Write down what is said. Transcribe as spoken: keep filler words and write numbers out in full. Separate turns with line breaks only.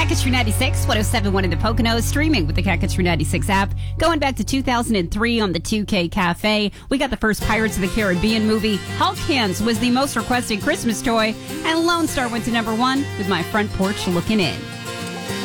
Cat Country ninety-six, one oh seven point one in the Poconos, streaming with the Cat Country ninety-six app. Going back to two thousand three on the two K Cafe, we got the first Pirates of the Caribbean movie. Hulk Hands was the most requested Christmas toy, and Lone Star went to number one with My Front Porch Looking In.